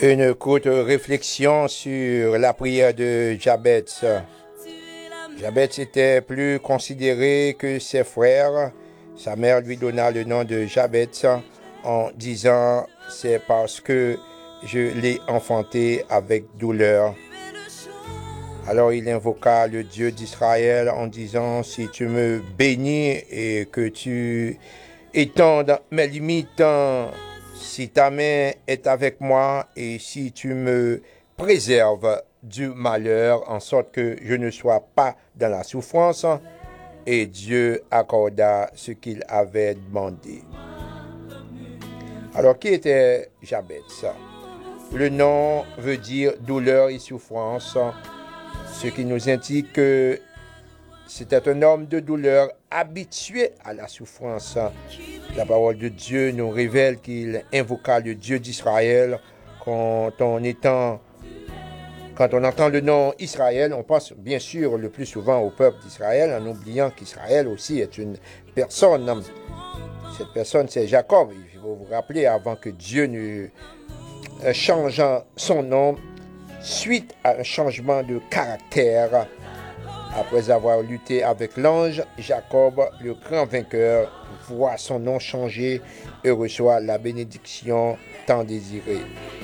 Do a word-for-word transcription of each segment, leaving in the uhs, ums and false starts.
Une courte réflexion sur la prière de Jabez. Jabez était plus considéré que ses frères. Sa mère lui donna le nom de Jabez en disant « C'est parce que je l'ai enfanté avec douleur ». Alors il invoqua le Dieu d'Israël en disant « Si tu me bénis et que tu étendes mes limites, si ta main est avec moi et si tu me préserves du malheur, en sorte que je ne sois pas dans la souffrance. » Et Dieu accorda ce qu'il avait demandé. Alors, qui était Jabez? Le nom veut dire douleur et souffrance, ce qui nous indique que c'était un homme de douleur habitué à la souffrance. La parole de Dieu nous révèle qu'il invoqua le Dieu d'Israël quand on étant Quand on entend le nom Israël, on pense bien sûr le plus souvent au peuple d'Israël, en oubliant qu'Israël aussi est une personne. Cette personne, c'est Jacob. Il faut vous rappeler, avant que Dieu ne change son nom, suite à un changement de caractère, après avoir lutté avec l'ange, Jacob, le grand vainqueur, voit son nom changer et reçoit la bénédiction tant désirée.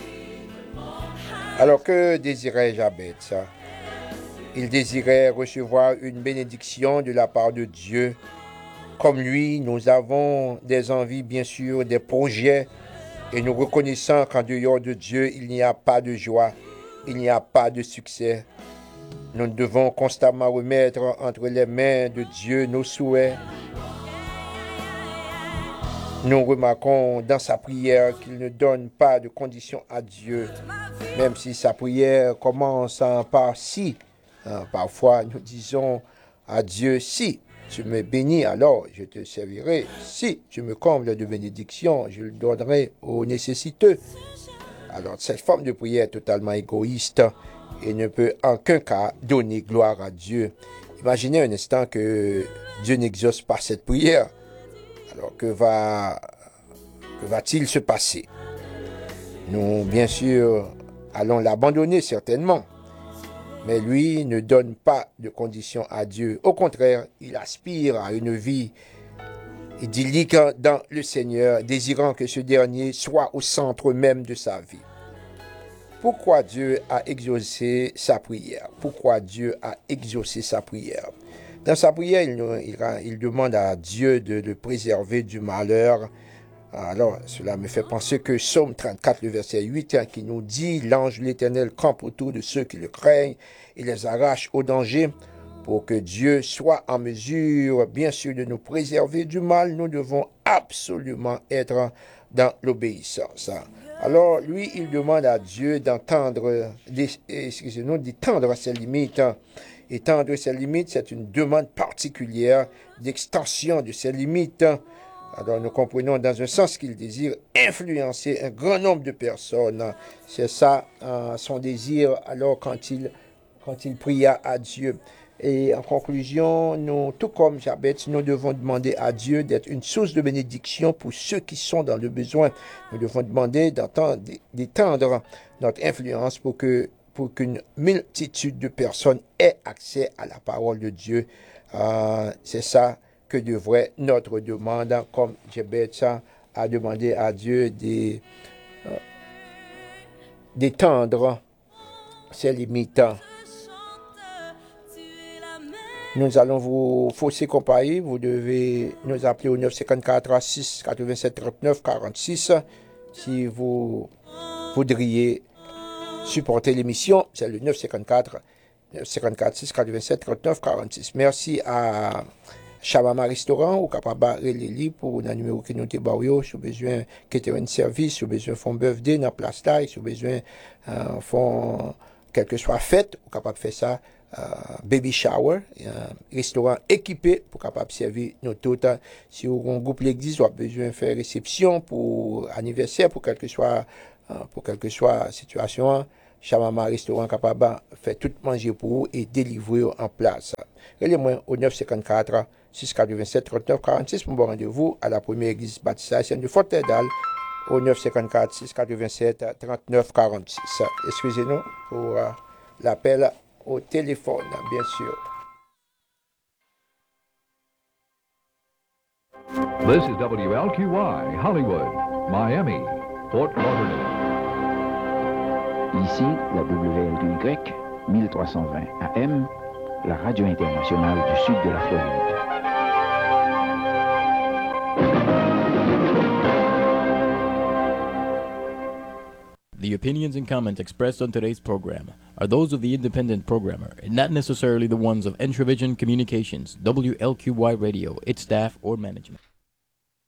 Alors que désirait Jabez? Il désirait recevoir une bénédiction de la part de Dieu. Comme lui, nous avons des envies, bien sûr, des projets, et nous reconnaissons qu'en dehors de Dieu, il n'y a pas de joie, il n'y a pas de succès. Nous devons constamment remettre entre les mains de Dieu nos souhaits. Nous remarquons dans sa prière qu'il ne donne pas de conditions à Dieu, même si sa prière commence par « si ». Parfois, nous disons à Dieu « si tu me bénis, alors je te servirai. Si tu me combles de bénédictions, je le donnerai aux nécessiteux. » Alors, cette forme de prière est totalement égoïste et ne peut en aucun cas donner gloire à Dieu. Imaginez un instant que Dieu n'exauce pas cette prière. Alors, que, va, que va-t-il se passer? Nous, bien sûr, allons l'abandonner certainement. Mais lui ne donne pas de conditions à Dieu. Au contraire, il aspire à une vie idyllique dans le Seigneur, désirant que ce dernier soit au centre même de sa vie. Pourquoi Dieu a exaucé sa prière? Pourquoi Dieu a exaucé sa prière? Dans sa prière, il, il, il demande à Dieu de le préserver du malheur. Alors, cela me fait penser que Psaume trente-quatre, le verset huit, hein, qui nous dit « L'ange de l'Éternel campe autour de ceux qui le craignent et les arrache au danger. » Pour que Dieu soit en mesure, bien sûr, de nous préserver du mal, nous devons absolument être dans l'obéissance. Alors, lui, il demande à Dieu d'entendre, excusez-nous, d'étendre ses limites. Étendre ses limites, c'est une demande particulière d'extension de ses limites. Alors, nous comprenons dans un sens qu'il désire influencer un grand nombre de personnes. C'est ça euh, son désir, alors, quand il, quand il pria à Dieu. Et en conclusion, nous, tout comme Jabez, nous devons demander à Dieu d'être une source de bénédiction pour ceux qui sont dans le besoin. Nous devons demander d'étendre notre influence pour que pour qu'une multitude de personnes aient accès à la parole de Dieu. Euh, c'est ça que devrait notre demande, comme Jabez a demandé à Dieu de, euh, d'étendre ses limites. Nous allons vous fausser compagnie. Vous devez nous appeler au neuf cinq quatre, six huit sept, trente-neuf quarante-six si vous voudriez supporter l'émission. C'est le neuf cinq quatre, six huit sept, trente-neuf quarante-six. Merci à Shabama Restaurant ou capable de pour le numéro qui nous débarque. Si vous avez besoin de service, si vous avez besoin de faire un birthday dans la place là, si vous avez besoin de euh, faire quelque soit fête, vous capable de faire ça. Uh, baby shower, un restaurant équipé pour capable servir nous toutes. Si vous avez un groupe l'église, vous avez besoin de faire réception pour anniversaire, pour quelque soit uh, pour quelque soit situation, Shabama Restaurant capable de faire tout manger pour vous et délivrer en place. Relez-moi au neuf cinq quatre, six huit sept, trente-neuf quarante-six pour mon rendez-vous à la première église baptiste de Fort-Terdal au neuf cinq quatre, six huit sept, trente-neuf quarante-six. Excusez-nous pour uh, l'appel au téléphone, bien sûr. This is W L Q Y, Hollywood, Miami, Fort Lauderdale. Ici, la W L Y, mille trois cent vingt A M, la radio internationale du sud de la Floride. The opinions and comments expressed on today's program are those of the independent programmer and not necessarily the ones of Entravision Communications, W L Q Y Radio, its staff, or management.